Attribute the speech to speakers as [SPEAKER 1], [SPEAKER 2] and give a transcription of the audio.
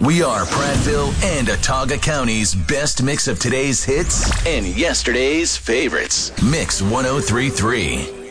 [SPEAKER 1] We are Prattville and Otaga County's best mix of today's hits and yesterday's favorites. Mix 1033.